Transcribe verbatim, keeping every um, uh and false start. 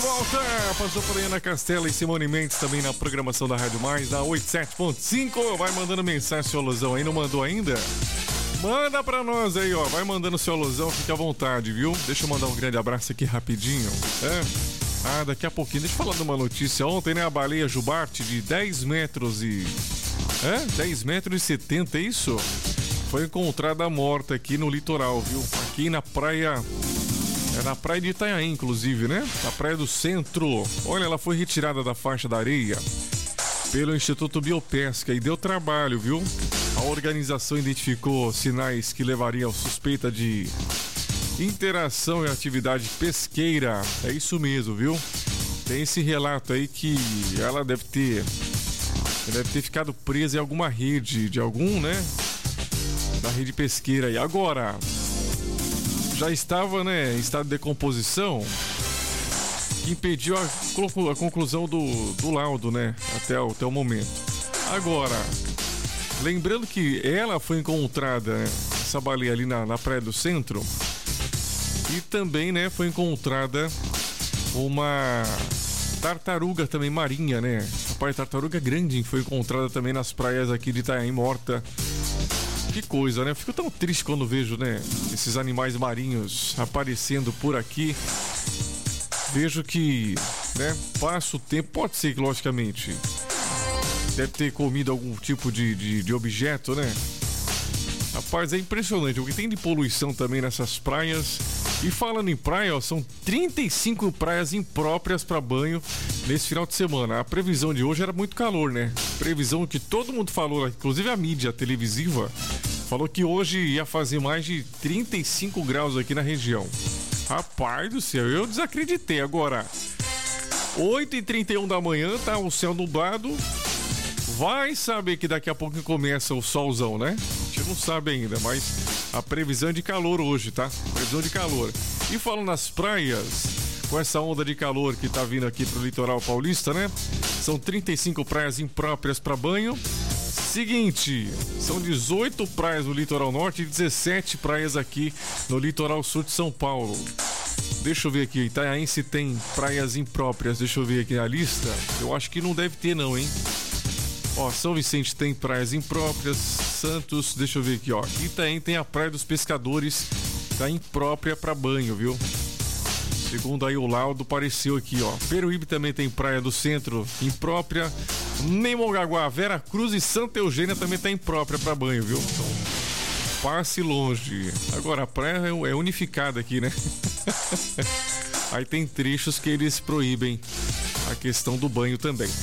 volta! Passou por aí Ana Castela e Simone Mendes também na programação da Rádio Mais, da oitenta e sete ponto cinco. Vai mandando mensagem, seu alusão aí, não mandou ainda? Manda pra nós aí, ó. Vai mandando seu alusão, fica à vontade, viu? Deixa eu mandar um grande abraço aqui rapidinho. É. Ah, daqui a pouquinho. Deixa eu falar de uma notícia. Ontem, né, a baleia jubarte de dez metros e... É? dez metros e setenta, é isso? Foi encontrada morta aqui no litoral, viu? Aqui na praia... É na praia de Itanhaém, inclusive, né? Na praia do centro. Olha, ela foi retirada da faixa da areia pelo Instituto Biopesca e deu trabalho, viu? A organização identificou sinais que levariam suspeita de interação e atividade pesqueira. É isso mesmo, viu? Tem esse relato aí que ela deve ter deve ter ficado presa em alguma rede de algum, né? Da rede pesqueira aí. Agora, já estava, né, em estado de decomposição, que impediu a, a conclusão do, do laudo, né? Até o, até o momento. Agora, lembrando que ela foi encontrada, né, essa baleia ali na, na praia do centro, e também, né, foi encontrada uma tartaruga também marinha, né? Rapaz, tartaruga grande foi encontrada também nas praias aqui de Itanhaém, morta. Que coisa, né? Eu fico tão triste quando vejo, né, esses animais marinhos aparecendo por aqui. Vejo que, né, passa o tempo, pode ser que, logicamente, deve ter comido algum tipo de, de, de objeto, né? Rapaz, é impressionante o que tem de poluição também nessas praias. E falando em praia, ó, são trinta e cinco praias impróprias para banho nesse final de semana. A previsão de hoje era muito calor, né? Previsão que todo mundo falou, inclusive a mídia televisiva, falou que hoje ia fazer mais de trinta e cinco graus aqui na região. Rapaz do céu, eu desacreditei. Agora, oito e trinta e um da manhã, tá o céu nublado. Vai saber que daqui a pouco começa o solzão, né? A gente não sabe ainda, mas a previsão é de calor hoje, tá? Previsão de calor. E falando nas praias, com essa onda de calor que tá vindo aqui pro litoral paulista, né? São trinta e cinco praias impróprias para banho. Seguinte, são dezoito praias no litoral norte e dezessete praias aqui no litoral sul de São Paulo. Deixa eu ver aqui, Itanhaém se tem praias impróprias, deixa eu ver aqui na lista. Eu acho que não deve ter não, hein? Ó, São Vicente tem praias impróprias, Santos, deixa eu ver aqui, ó. Itanhaém tem a Praia dos Pescadores, tá imprópria para banho, viu? Segundo aí o laudo, pareceu aqui, ó. Peruíbe também tem Praia do Centro imprópria. Nemongaguá, Vera Cruz e Santa Eugênia também tá imprópria para banho, viu? Então, passe longe. Agora, a praia é unificada aqui, né? Aí tem trechos que eles proíbem a questão do banho também.